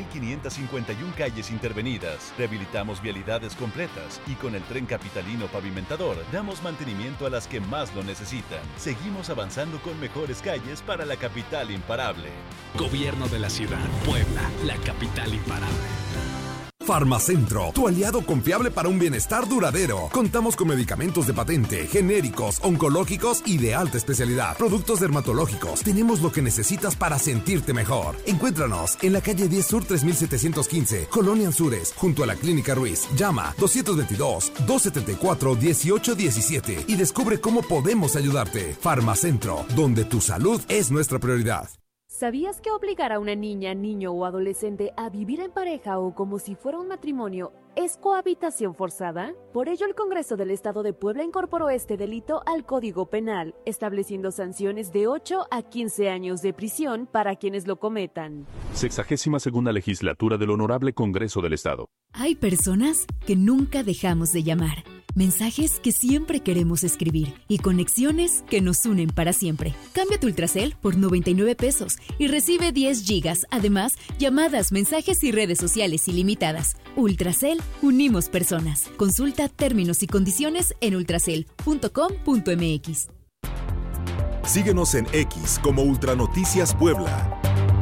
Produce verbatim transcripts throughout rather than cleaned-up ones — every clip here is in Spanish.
hay quinientas cincuenta y una calles intervenidas. Rehabilitamos vialidades completas y con el Tren Capitalino Pavimentador damos mantenimiento a las que más lo necesitan. Seguimos avanzando con mejores calles para la capital imparable. Gobierno de la Ciudad, Puebla, la capital imparable. Farmacentro, tu aliado confiable para un bienestar duradero. Contamos con medicamentos de patente, genéricos, oncológicos y de alta especialidad. Productos dermatológicos. Tenemos lo que necesitas para sentirte mejor. Encuéntranos en la calle diez Sur tres mil setecientos quince, Colonia Anzures, junto a la Clínica Ruiz. Llama dos dos dos, dos siete cuatro, uno ocho uno siete y descubre cómo podemos ayudarte. Farmacentro, donde tu salud es nuestra prioridad. ¿Sabías que obligar a una niña, niño o adolescente a vivir en pareja o como si fuera un matrimonio es cohabitación forzada? Por ello, el Congreso del Estado de Puebla incorporó este delito al Código Penal, estableciendo sanciones de ocho a quince años de prisión para quienes lo cometan. Sexagésima segunda legislatura del Honorable Congreso del Estado. Hay personas que nunca dejamos de llamar. Mensajes que siempre queremos escribir y conexiones que nos unen para siempre. Cambia tu Ultracel por noventa y nueve pesos y recibe diez gigas. Además, llamadas, mensajes y redes sociales ilimitadas. Ultracel, unimos personas. Consulta términos y condiciones en ultracel punto com punto m x. Síguenos en X como Ultranoticias Puebla.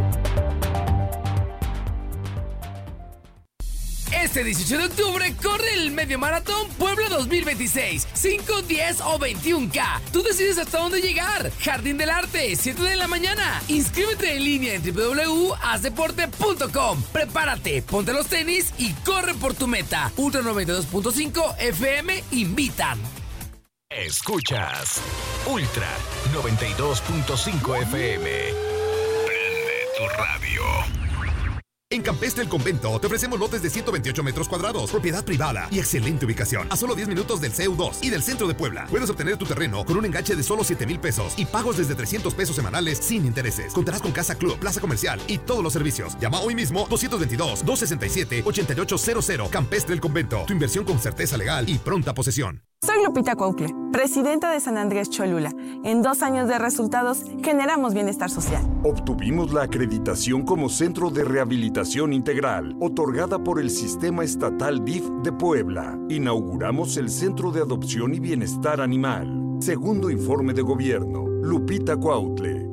Este dieciocho de octubre corre el Medio Maratón Puebla dos mil veintiséis. cinco, diez o veintiuno K. Tú decides hasta dónde llegar. Jardín del Arte, siete de la mañana. Inscríbete en línea en doble u doble u doble u punto haz deporte punto com. Prepárate, ponte los tenis y corre por tu meta. Ultra noventa y dos punto cinco F M invitan. Escuchas Ultra noventa y dos punto cinco F M. Prende tu radio. En Campestre El Convento te ofrecemos lotes de ciento veintiocho metros cuadrados, propiedad privada y excelente ubicación, a solo diez minutos del C E U dos y del centro de Puebla. Puedes obtener tu terreno con un enganche de solo siete mil pesos y pagos desde trescientos pesos semanales sin intereses. Contarás con casa club, plaza comercial y todos los servicios. Llama hoy mismo dos dos dos, dos seis siete, ocho ocho cero cero. Campestre El Convento, tu inversión con certeza legal y pronta posesión. Soy Lupita Cuautle, presidenta de San Andrés Cholula. En dos años de resultados, generamos bienestar social. Obtuvimos la acreditación como Centro de Rehabilitación Integral, otorgada por el Sistema Estatal D I F de Puebla. Inauguramos el Centro de Adopción y Bienestar Animal. Segundo informe de gobierno, Lupita Cuautle.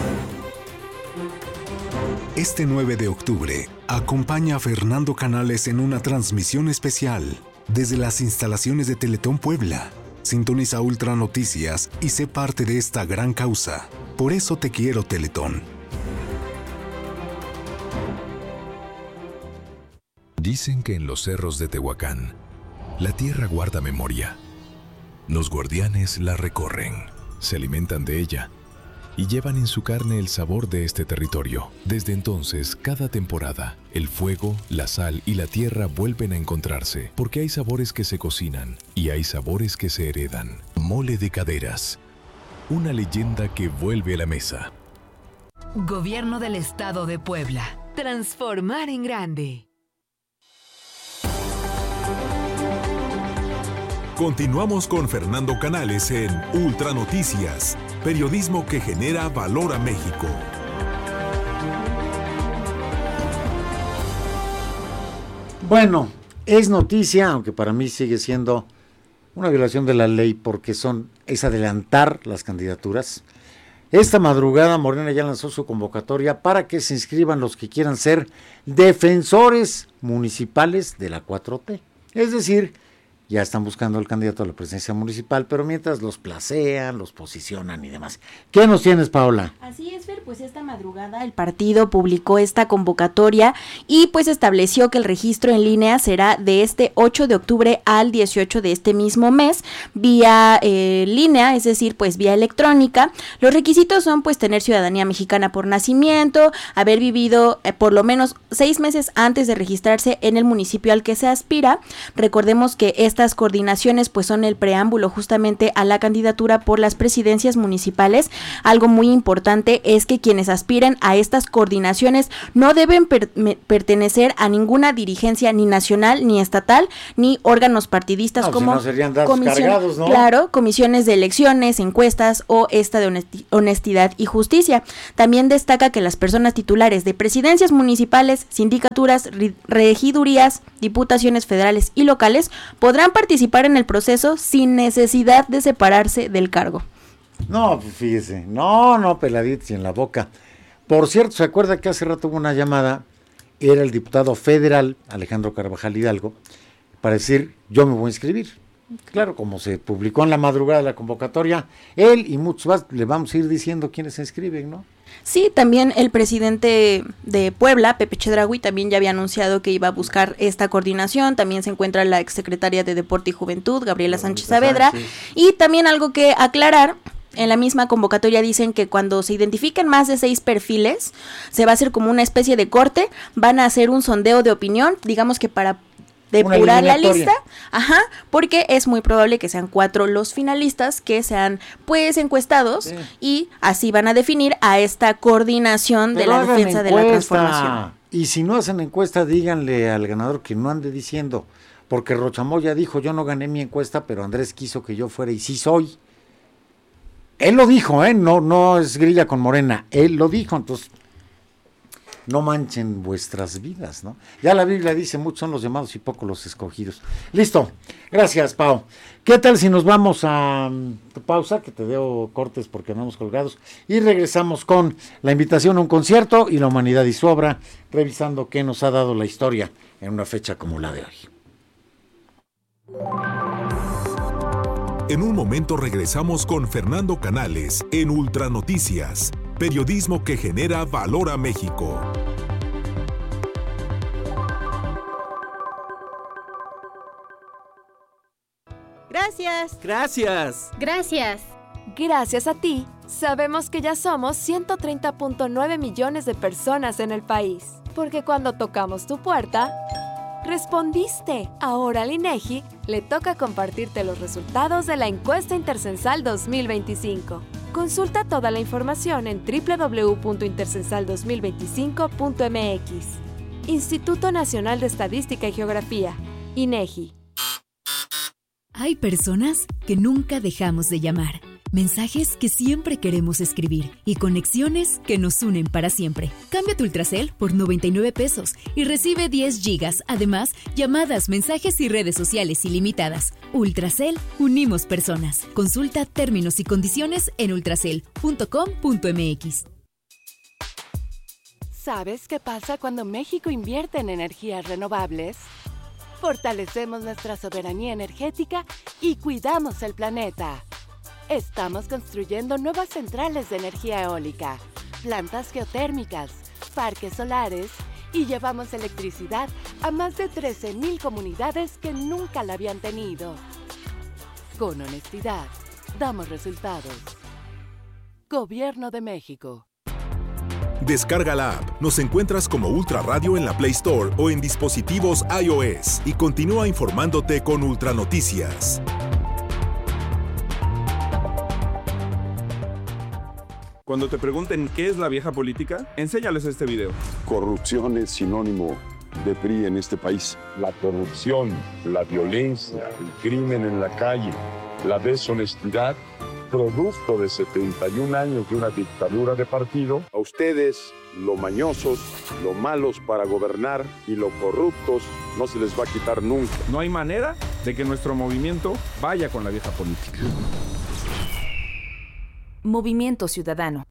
Este nueve de octubre, acompaña a Fernando Canales en una transmisión especial desde las instalaciones de Teletón Puebla. Sintoniza Ultra Noticias y sé parte de esta gran causa. Por eso te quiero, Teletón. Dicen que en los cerros de Tehuacán, la tierra guarda memoria. Los guardianes la recorren, se alimentan de ella y llevan en su carne el sabor de este territorio. Desde entonces, cada temporada, el fuego, la sal y la tierra vuelven a encontrarse, porque hay sabores que se cocinan y hay sabores que se heredan. Mole de Caderas, una leyenda que vuelve a la mesa. Gobierno del Estado de Puebla. Transformar en grande. Continuamos con Fernando Canales en Ultra Noticias, periodismo que genera valor a México. Bueno, es noticia, aunque para mí sigue siendo una violación de la ley, porque son es adelantar las candidaturas. Esta madrugada Morena ya lanzó su convocatoria para que se inscriban los que quieran ser defensores municipales de la cuatro T. Es decir, ya están buscando el candidato a la presidencia municipal, pero mientras los placean, los posicionan y demás. ¿Qué nos tienes, Paola? Así es, Fer, pues esta madrugada el partido publicó esta convocatoria y pues estableció que el registro en línea será de este ocho de octubre al dieciocho de este mismo mes, vía eh, línea, es decir, pues vía electrónica. Los requisitos son pues tener ciudadanía mexicana por nacimiento, haber vivido eh, por lo menos seis meses antes de registrarse en el municipio al que se aspira. Recordemos que esta estas coordinaciones pues son el preámbulo justamente a la candidatura por las presidencias municipales. Algo muy importante es que quienes aspiren a estas coordinaciones no deben per- pertenecer a ninguna dirigencia ni nacional ni estatal ni órganos partidistas no, como si no serían datos comisión, cargados, ¿no? Claro, comisiones de elecciones, encuestas o esta de honesti- honestidad y justicia. También destaca que las personas titulares de presidencias municipales, sindicaturas, re- regidurías, diputaciones federales y locales podrán participar en el proceso sin necesidad de separarse del cargo. No, fíjese, no, no, peladitos y en la boca. Por cierto, ¿se acuerda que hace rato hubo una llamada? Era el diputado federal, Alejandro Carvajal Hidalgo, para decir, yo me voy a inscribir. Claro, como se publicó en la madrugada la convocatoria, él y muchos más le vamos a ir diciendo quiénes se inscriben, ¿no? Sí, también el presidente de Puebla, Pepe Chedraui, también ya había anunciado que iba a buscar esta coordinación. También se encuentra la exsecretaria de Deporte y Juventud, Gabriela Sánchez Saavedra. Sí. Y también algo que aclarar, en la misma convocatoria dicen que cuando se identifiquen más de seis perfiles, se va a hacer como una especie de corte, van a hacer un sondeo de opinión, digamos que para depurar la lista, ajá, porque es muy probable que sean cuatro los finalistas que sean pues encuestados, sí. Y así van a definir a esta coordinación Pero de la defensa encuesta. de la transformación. Y si no hacen encuesta, díganle al ganador que no ande diciendo, porque Rochamoya dijo, yo no gané mi encuesta, pero Andrés quiso que yo fuera y sí soy. Él lo dijo, ¿eh? No, no es grilla con Morena, él lo dijo, entonces no manchen vuestras vidas, ¿no? Ya la Biblia dice, muchos son los llamados y pocos los escogidos. Listo, gracias, Pau. ¿Qué tal si nos vamos a um, pausa, que te debo cortes porque andamos colgados, y regresamos con la invitación a un concierto y la humanidad y su obra, revisando qué nos ha dado la historia en una fecha como la de hoy? En un momento regresamos con Fernando Canales en Ultra Noticias, periodismo que genera valor a México. Gracias. Gracias. Gracias. Gracias a ti, sabemos que ya somos ciento treinta punto nueve millones de personas en el país. Porque cuando tocamos tu puerta, respondiste. Ahora al INEGI le toca compartirte los resultados de la encuesta Intercensal dos mil veinticinco. Consulta toda la información en doble u doble u doble u punto intercensal dos mil veinticinco punto m x. Instituto Nacional de Estadística y Geografía, INEGI. Hay personas que nunca dejamos de llamar. Mensajes que siempre queremos escribir y conexiones que nos unen para siempre. Cambia tu Ultracel por noventa y nueve pesos y recibe diez gigas. Además, llamadas, mensajes y redes sociales ilimitadas. Ultracel, unimos personas. Consulta términos y condiciones en ultracel punto com punto m x. ¿Sabes qué pasa cuando México invierte en energías renovables? Fortalecemos nuestra soberanía energética y cuidamos el planeta. Estamos construyendo nuevas centrales de energía eólica, plantas geotérmicas, parques solares y llevamos electricidad a más de trece mil comunidades que nunca la habían tenido. Con honestidad, damos resultados. Gobierno de México. Descarga la app. Nos encuentras como Ultra Radio en la Play Store o en dispositivos iOS y continúa informándote con Ultra Noticias. Cuando te pregunten qué es la vieja política, enséñales este video. Corrupción es sinónimo de P R I en este país. La corrupción, la violencia, el crimen en la calle, la deshonestidad, producto de setenta y un años de una dictadura de partido. A ustedes, lo mañosos, lo malos para gobernar y lo corruptos, no se les va a quitar nunca. No hay manera de que nuestro movimiento vaya con la vieja política. Movimiento Ciudadano.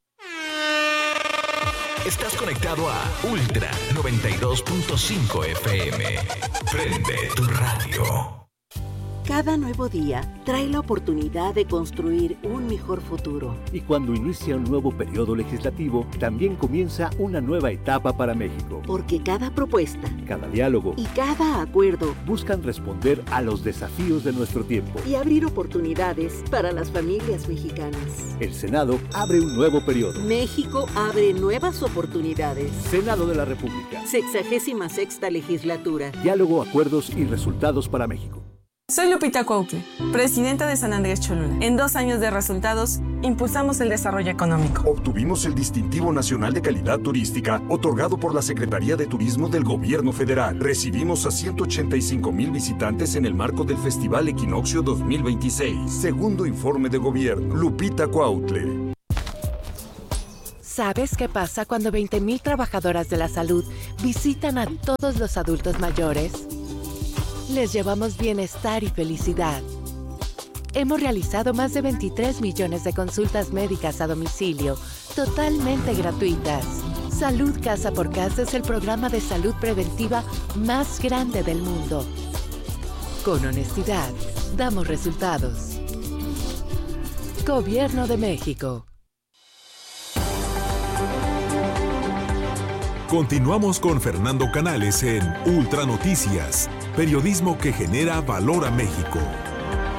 Estás conectado a Ultra noventa y dos punto cinco F M. Prende tu radio. Cada nuevo día trae la oportunidad de construir un mejor futuro. Y cuando inicia un nuevo periodo legislativo, también comienza una nueva etapa para México. Porque cada propuesta, cada diálogo y cada acuerdo buscan responder a los desafíos de nuestro tiempo y abrir oportunidades para las familias mexicanas. El Senado abre un nuevo periodo. México abre nuevas oportunidades. Senado de la República. Sexagésima sexta legislatura. Diálogo, acuerdos y resultados para México. Soy Lupita Cuautle, presidenta de San Andrés Cholula. En dos años de resultados, impulsamos el desarrollo económico. Obtuvimos el Distintivo Nacional de Calidad Turística, otorgado por la Secretaría de Turismo del Gobierno Federal. Recibimos a ciento ochenta y cinco mil visitantes en el marco del Festival Equinoccio dos mil veintiséis. Segundo informe de gobierno. Lupita Cuautle. ¿Sabes qué pasa cuando veinte mil trabajadoras de la salud visitan a todos los adultos mayores? Les llevamos bienestar y felicidad. Hemos realizado más de veintitrés millones de consultas médicas a domicilio, totalmente gratuitas. Salud Casa por Casa es el programa de salud preventiva más grande del mundo. Con honestidad, damos resultados. Gobierno de México. Continuamos con Fernando Canales en Ultra Noticias, periodismo que genera valor a México.